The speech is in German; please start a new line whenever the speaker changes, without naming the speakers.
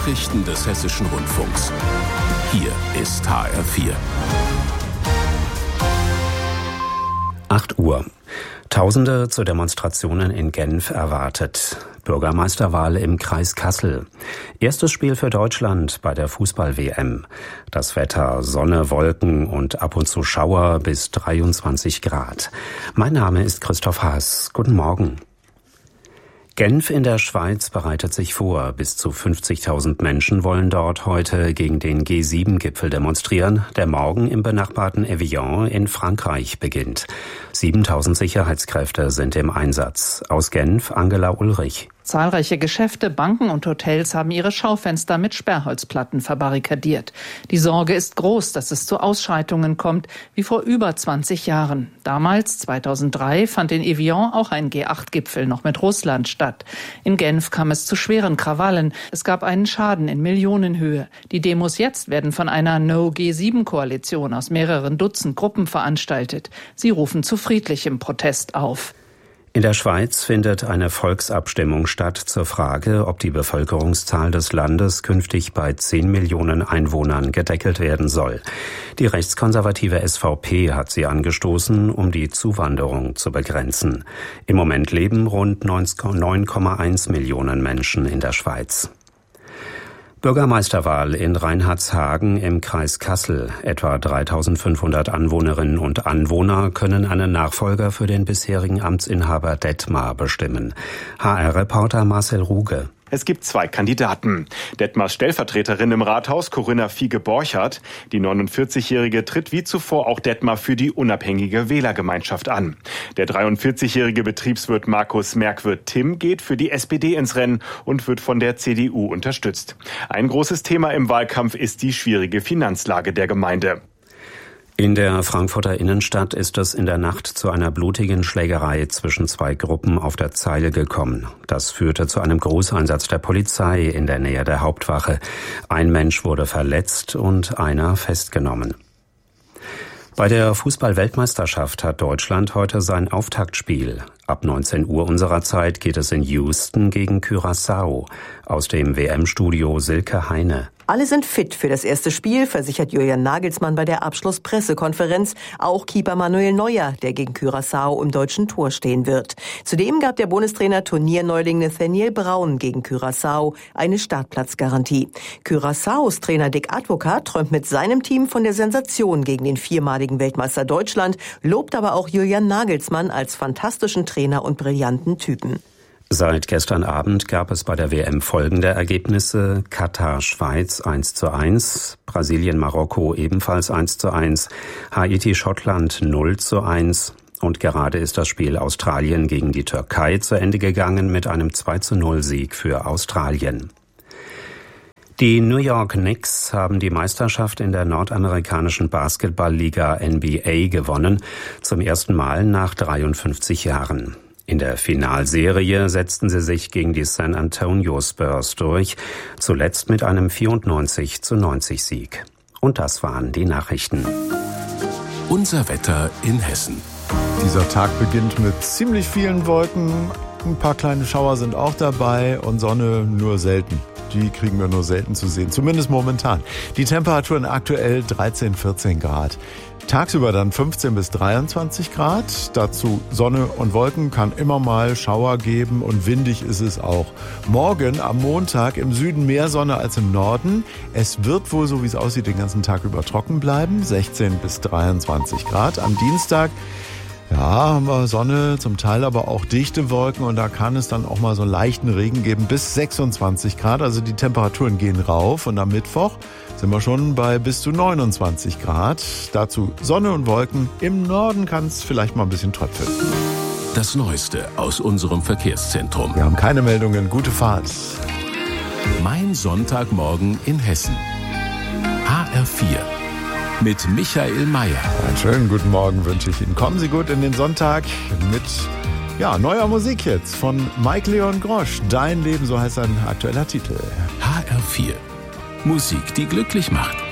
Nachrichten des Hessischen Rundfunks. Hier ist HR4.
8 Uhr. Tausende zu Demonstrationen in Genf erwartet. Bürgermeisterwahl im Kreis Kassel. Erstes Spiel für Deutschland bei der Fußball-WM. Das Wetter: Sonne, Wolken und ab und zu Schauer bis 23 Grad. Mein Name ist Christoph Haas. Guten Morgen. Genf in der Schweiz bereitet sich vor. Bis zu 50.000 Menschen wollen dort heute gegen den G7-Gipfel demonstrieren, der morgen im benachbarten Evian in Frankreich beginnt. 7.000 Sicherheitskräfte sind im Einsatz. Aus Genf Angela Ulrich.
Zahlreiche Geschäfte, Banken und Hotels haben ihre Schaufenster mit Sperrholzplatten verbarrikadiert. Die Sorge ist groß, dass es zu Ausschreitungen kommt, wie vor über 20 Jahren. Damals, 2003, fand in Evian auch ein G8-Gipfel noch mit Russland statt. In Genf kam es zu schweren Krawallen. Es gab einen Schaden in Millionenhöhe. Die Demos jetzt werden von einer No-G7-Koalition aus mehreren Dutzend Gruppen veranstaltet. Sie rufen zu friedlichem Protest auf.
In der Schweiz findet eine Volksabstimmung statt zur Frage, ob die Bevölkerungszahl des Landes künftig bei 10 Millionen Einwohnern gedeckelt werden soll. Die rechtskonservative SVP hat sie angestoßen, um die Zuwanderung zu begrenzen. Im Moment leben rund 9,1 Millionen Menschen in der Schweiz. Bürgermeisterwahl in Reinhardshagen im Kreis Kassel. Etwa 3.500 Anwohnerinnen und Anwohner können einen Nachfolger für den bisherigen Amtsinhaber Detmar bestimmen. HR-Reporter Marcel Ruge.
Es gibt 2 Kandidaten. Detmars Stellvertreterin im Rathaus, Corinna Fiege-Borchert. Die 49-Jährige tritt wie zuvor auch Detmar für die unabhängige Wählergemeinschaft an. Der 43-jährige Betriebswirt Markus Merkwirth-Timm geht für die SPD ins Rennen und wird von der CDU unterstützt. Ein großes Thema im Wahlkampf ist die schwierige Finanzlage der Gemeinde.
In der Frankfurter Innenstadt ist es in der Nacht zu einer blutigen Schlägerei zwischen 2 Gruppen auf der Zeile gekommen. Das führte zu einem Großeinsatz der Polizei in der Nähe der Hauptwache. Ein Mensch wurde verletzt und einer festgenommen. Bei der Fußball-Weltmeisterschaft hat Deutschland heute sein Auftaktspiel. Ab 19 Uhr unserer Zeit geht es in Houston gegen Curaçao. Aus dem WM-Studio Silke Heine.
Alle sind fit für das erste Spiel, versichert Julian Nagelsmann bei der Abschlusspressekonferenz. Auch Keeper Manuel Neuer, der gegen Curaçao im deutschen Tor stehen wird. Zudem gab der Bundestrainer Turnierneuling Nathaniel Braun gegen Curaçao eine Startplatzgarantie. Curaçaos Trainer Dick Advocat träumt mit seinem Team von der Sensation gegen den 4-maligen Weltmeister Deutschland, lobt aber auch Julian Nagelsmann als fantastischen Trainer und brillanten Typen.
Seit gestern Abend gab es bei der WM folgende Ergebnisse: Katar-Schweiz 1:1, Brasilien-Marokko ebenfalls 1:1, Haiti-Schottland 0:1 und gerade ist das Spiel Australien gegen die Türkei zu Ende gegangen mit einem 2:0-Sieg für Australien. Die New York Knicks haben die Meisterschaft in der nordamerikanischen Basketballliga NBA gewonnen, zum ersten Mal nach 53 Jahren. In der Finalserie setzten sie sich gegen die San Antonio Spurs durch, zuletzt mit einem 94:90-Sieg. Und das waren die Nachrichten.
Unser Wetter in Hessen.
Dieser Tag beginnt mit ziemlich vielen Wolken. Ein paar kleine Schauer sind auch dabei und Sonne nur selten. Die kriegen wir nur selten zu sehen, zumindest momentan. Die Temperaturen aktuell 13, 14 Grad. Tagsüber dann 15 bis 23 Grad. Dazu Sonne und Wolken, kann immer mal Schauer geben und windig ist es auch. Morgen am Montag im Süden mehr Sonne als im Norden. Es wird wohl, so wie es aussieht, den ganzen Tag über trocken bleiben. 16 bis 23 Grad. Am Dienstag haben wir Sonne, zum Teil aber auch dichte Wolken und da kann es dann auch mal so einen leichten Regen geben bis 26 Grad. Also die Temperaturen gehen rauf und am Mittwoch sind wir schon bei bis zu 29 Grad. Dazu Sonne und Wolken. Im Norden kann es vielleicht mal ein bisschen tröpfeln.
Das Neueste aus unserem Verkehrszentrum.
Wir haben keine Meldungen. Gute Fahrt.
Mein Sonntagmorgen in Hessen. HR4. Mit Michael Mayer.
Einen schönen guten Morgen wünsche ich Ihnen. Kommen Sie gut in den Sonntag mit neuer Musik jetzt von Mike Leon Grosch. Dein Leben, so heißt sein aktueller Titel.
HR4. Musik, die glücklich macht.